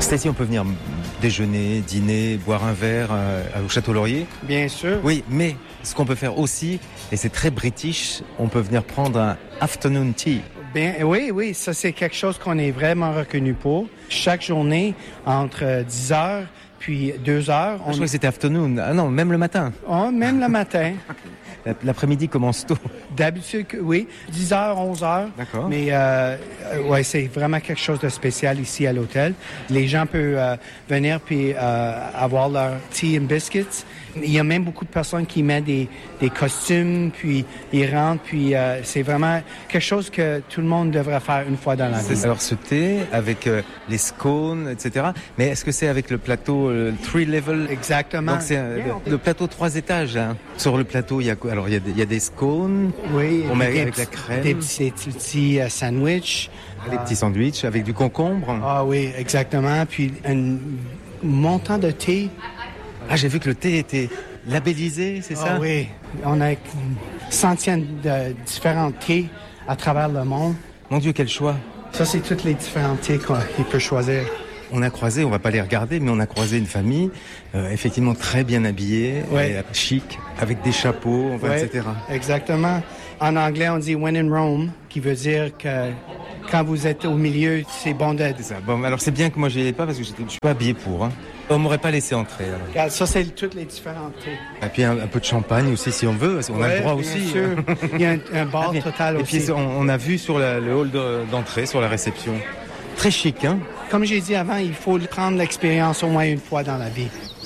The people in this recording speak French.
Stacy, on peut venir déjeuner, dîner, boire un verre au Château Laurier. Bien sûr. Oui, mais ce qu'on peut faire aussi, et c'est très british, on peut venir prendre un afternoon tea. Bien, oui, ça c'est quelque chose qu'on est vraiment reconnu pour. Chaque journée, entre 10 heures puis 2 heures. Je crois que c'était afternoon. Ah non, même le matin. Oh, même le matin. L'après-midi commence tôt. D'habitude, oui, 10 heures, 11 heures. D'accord. Mais ouais, c'est vraiment quelque chose de spécial ici à l'hôtel. Les gens peuvent venir puis avoir leur tea and biscuits. Il y a même beaucoup de personnes qui mettent des costumes, puis ils rentrent, puis c'est vraiment quelque chose que tout le monde devrait faire une fois dans la vie. Alors ce thé avec les scones, etc. Mais est-ce que c'est avec le plateau 3 level? Exactement. Donc c'est le plateau 3 étages. Hein. Sur le plateau, il y a quoi? Alors il y a des scones. Oui. On met avec la crème. Des petits sandwichs. Des petits sandwichs avec du concombre. Ah oui, exactement. Puis un montant de thé. Ah, j'ai vu que le thé était labellisé, c'est ça? Ah oui, on a une centaine de différents thés à travers le monde. Mon Dieu, quel choix! Ça, c'est tous les différents thés qu'il peut choisir. On a croisé, on va pas les regarder, mais on a croisé une famille effectivement très bien habillée, chic, avec des chapeaux, etc. Exactement. En anglais, on dit « when in Rome », qui veut dire que quand vous êtes au milieu, c'est bon d'être. C'est ça. Bon, alors c'est bien que moi je n'y ai pas parce que je suis pas habillé pour. Hein. On m'aurait pas laissé entrer. Alors. Regarde, ça, c'est toutes les différentes thés. Et puis un peu de champagne aussi si on veut, on a le droit aussi. Bien sûr. Il y a un bar total aussi. Et puis on a vu sur le hall d'entrée, sur la réception. Très chic, hein? Comme j'ai dit avant, il faut prendre l'expérience au moins une fois dans la vie.